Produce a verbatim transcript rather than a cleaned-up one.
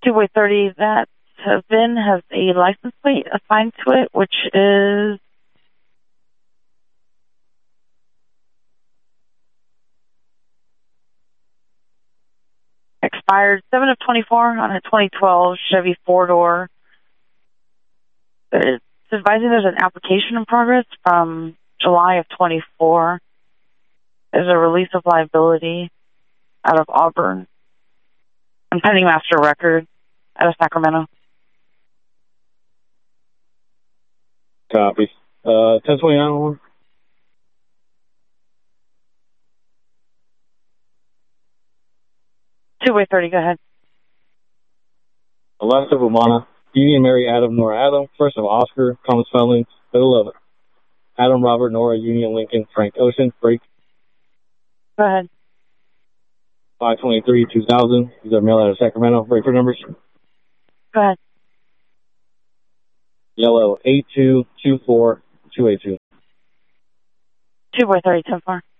Two-way thirty, that V I N has a license plate assigned to it, which is expired seven of twenty-four on a twenty twelve Chevy four-door. It's advising there's an application in progress from July of twenty-four. There's a release of liability out of Auburn and pending master record out of Sacramento. Copy. Uh, ten twenty-nine. Two-way thirty, go ahead. Alexa Romana, Union Mary Adam Nora Adam, first of Oscar, Thomas Felling, middle of Adam Robert Nora Union Lincoln Frank Ocean, break. Go ahead. five twenty-three two thousand, these are mail out of Sacramento, breaker numbers. Go ahead. Yellow eight two two four two eight two. Two-way thirty, ten four.